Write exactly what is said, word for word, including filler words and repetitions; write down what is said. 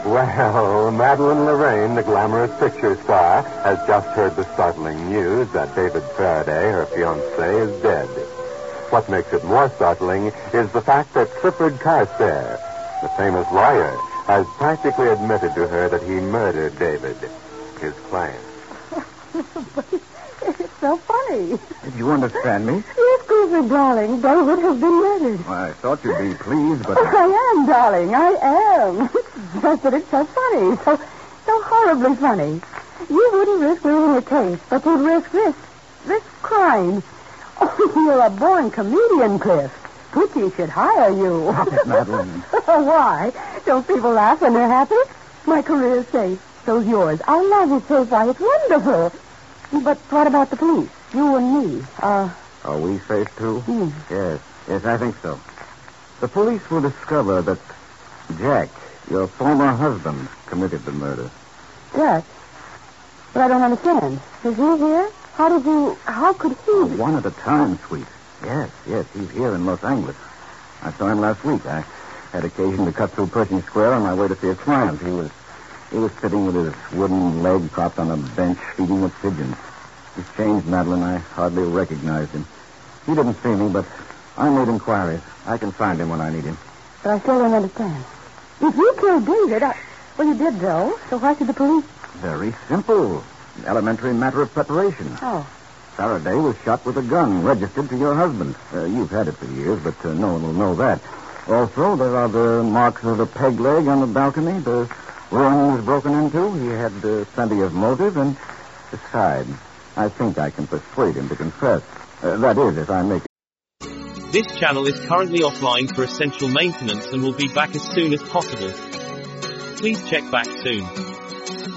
Well, Madeline Lorraine, the glamorous picture star, has just heard the startling news that David Faraday, her fiancé, is dead. What makes it more startling is the fact that Clifford Carstairs, the famous lawyer, has practically admitted to her that he murdered David, his client. It's so funny. Did you understand me? Yes, Clifford, darling. David has been murdered. Well, I thought you'd be pleased, but... Oh, I am, darling. I am. Just that it's so funny. So, so horribly funny. You wouldn't risk losing a case, but you'd risk this. This crime. Oh, you're a born comedian, Cliff. Twitchy should hire you. Stop it, Madeline. Why? Don't people laugh when they're happy? My career's safe. So's yours. Our love is safe. Why, it's wonderful. But what about the police? You and me. Uh... Are we safe, too? Hmm. Yes. Yes, I think so. The police will discover that Jack, your former husband, committed the murder. Jack? But I don't understand. Is he here? How did you... How could he... Oh, one at a time, sweet. Yes, yes, he's here in Los Angeles. I saw him last week. I had occasion to cut through Pershing Square on my way to see a client. He was... He was sitting with his wooden leg propped on a bench, feeding with pigeons. He's changed, Madeline. I hardly recognized him. He didn't see me, but I made inquiries. I can find him when I need him. But I still don't understand. If you killed David, I... Well, you did, though. So why should the police... Very simple. An elementary matter of preparation. Oh. Faraday was shot with a gun registered to your husband. Uh, you've had it for years, but uh, no one will know that. Also, there are the marks of the peg leg on the balcony. The room was broken into. He had uh, plenty of motive, and besides, I think I can persuade him to confess. Uh, that is, if I make it. This channel is currently offline for essential maintenance and will be back as soon as possible. Please check back soon.